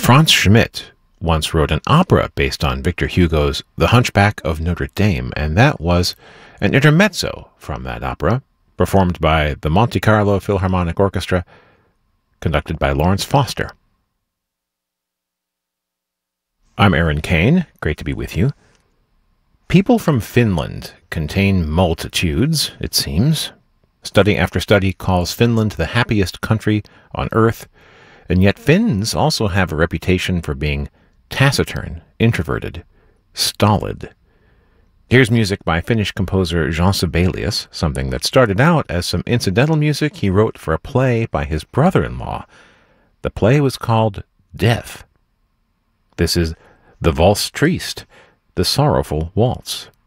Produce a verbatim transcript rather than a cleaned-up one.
Franz Schmidt once wrote an opera based on Victor Hugo's The Hunchback of Notre Dame, and that was an intermezzo from that opera, performed by the Monte Carlo Philharmonic Orchestra, conducted by Lawrence Foster. I'm Aaron Kane. Great to be with you. People from Finland contain multitudes, it seems. Study after study calls Finland the happiest country on earth, and yet Finns also have a reputation for being taciturn, introverted, stolid. Here's music by Finnish composer Jean Sibelius, something that started out as some incidental music he wrote for a play by his brother-in-law. The play was called Death. This is the Valse Triste, the Sorrowful Waltz.